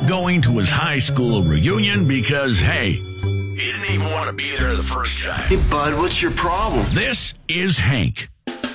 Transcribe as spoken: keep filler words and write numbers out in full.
going to his high school reunion because, hey, he didn't even want to be there the first time. Hey, bud, what's your problem? This is Hank.